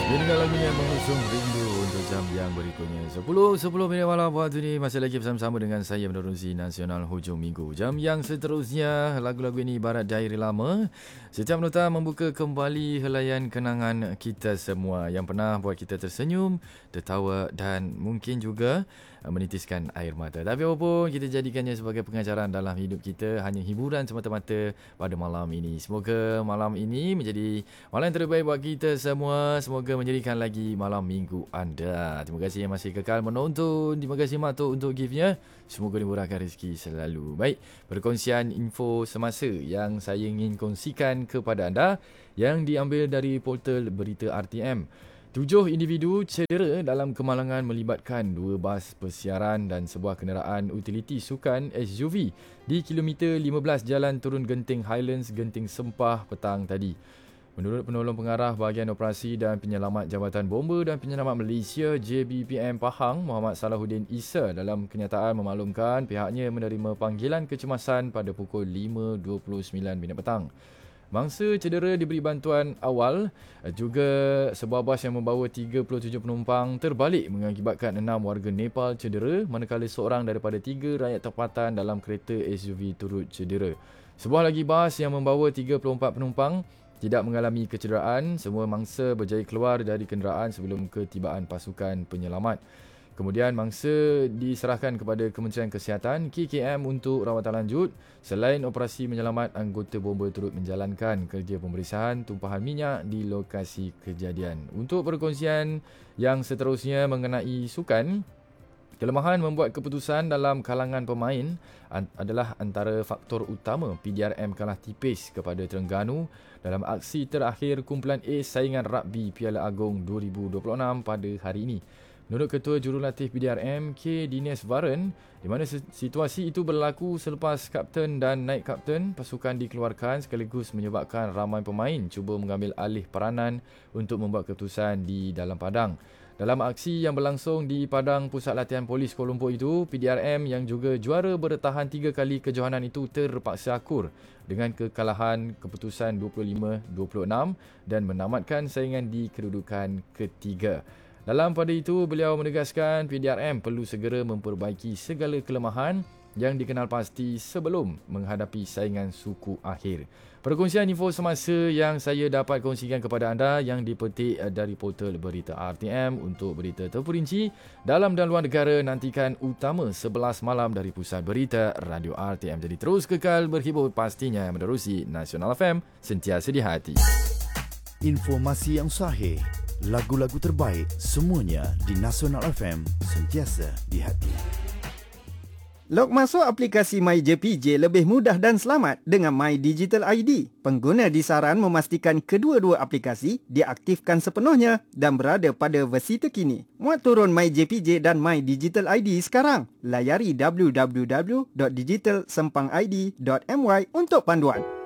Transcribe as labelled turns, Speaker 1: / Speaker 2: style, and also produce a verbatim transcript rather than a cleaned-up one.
Speaker 1: Inilah lagunya mengusung rindu untuk jam yang berikutnya. sepuluh sepuluh minit malam waktu ini masih lagi bersama-sama dengan saya menerusi Nasional Hujung Minggu. Jam yang seterusnya, lagu-lagu ini ibarat diary lama. Setiap nota membuka kembali helaian kenangan kita semua yang pernah buat kita tersenyum, tertawa dan mungkin juga menitiskan air mata. Tapi apapun, kita jadikannya sebagai pengajaran dalam hidup kita, hanya hiburan semata-mata pada malam ini. Semoga malam ini menjadi malam yang terbaik buat kita semua. Semoga menjadikan lagi malam minggu anda. Terima kasih yang masih kekal menonton. Terima kasih Mak Tok untuk giftnya. Semoga dimurahkan rezeki selalu. Baik, perkongsian info semasa yang saya ingin kongsikan kepada anda yang diambil dari portal berita R T M. Tujuh individu cedera dalam kemalangan melibatkan dua bas persiaran dan sebuah kenderaan utiliti sukan S U V di kilometer lima belas Jalan Turun Genting Highlands, Genting Sempah petang tadi. Menurut penolong pengarah bahagian operasi dan penyelamat Jabatan Bomba dan Penyelamat Malaysia J B P M Pahang, Muhammad Salahuddin Isa, dalam kenyataan memaklumkan pihaknya menerima panggilan kecemasan pada pukul lima dua puluh sembilan minit petang. Mangsa cedera diberi bantuan awal. Juga sebuah bas yang membawa tiga puluh tujuh penumpang terbalik mengakibatkan enam warga Nepal cedera, manakala seorang daripada tiga rakyat tempatan dalam kereta S U V turut cedera. Sebuah lagi bas yang membawa tiga puluh empat penumpang tidak mengalami kecederaan. Semua mangsa berjaya keluar dari kenderaan sebelum ketibaan pasukan penyelamat. Kemudian mangsa diserahkan kepada Kementerian Kesihatan K K M untuk rawatan lanjut. Selain operasi menyelamat, anggota bomba turut menjalankan kerja pemeriksaan tumpahan minyak di lokasi kejadian. Untuk perkongsian yang seterusnya mengenai sukan, kelemahan membuat keputusan dalam kalangan pemain adalah antara faktor utama P D R M kalah tipis kepada Terengganu dalam aksi terakhir kumpulan A saingan rugby Piala Agong dua ribu dua puluh enam pada hari ini. Menurut Ketua Jurulatih P D R M K Dinesh Varan, di mana situasi itu berlaku selepas kapten dan naik kapten pasukan dikeluarkan sekaligus menyebabkan ramai pemain cuba mengambil alih peranan untuk membuat keputusan di dalam padang. Dalam aksi yang berlangsung di Padang Pusat Latihan Polis Kuala Lumpur itu, P D R M yang juga juara bertahan tiga kali kejohanan itu terpaksa akur dengan kekalahan keputusan dua puluh lima dua puluh enam dan menamatkan saingan di kedudukan ketiga. Dalam pada itu, beliau menegaskan P D R M perlu segera memperbaiki segala kelemahan yang dikenal pasti sebelum menghadapi saingan suku akhir. Perkongsian info semasa yang saya dapat kongsikan kepada anda yang dipetik dari portal berita R T M. Untuk berita terperinci dalam dan luar negara, nantikan utama sebelas malam dari Pusat Berita Radio R T M. Jadi terus kekal berhibur pastinya menerusi Nasional F M, sentiasa di hati.
Speaker 2: Informasi yang sahih, lagu-lagu terbaik, semuanya di Nasional F M, sentiasa di hati.
Speaker 3: Log masuk aplikasi MyJPJ lebih mudah dan selamat dengan My Digital I D. Pengguna disaran memastikan kedua-dua aplikasi diaktifkan sepenuhnya dan berada pada versi terkini. Muat turun MyJPJ dan My Digital I D sekarang. Layari w w w dot digital sempang i d dot m y untuk panduan.